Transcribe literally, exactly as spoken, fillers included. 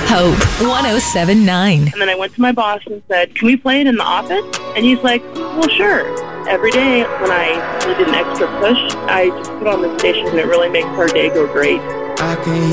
Hope one oh seven point nine. And then I went to my boss and said, can we play it in the office? And he's like, well, sure. Every day when I needed an extra push, I just put on the station and it really makes our day go great. I can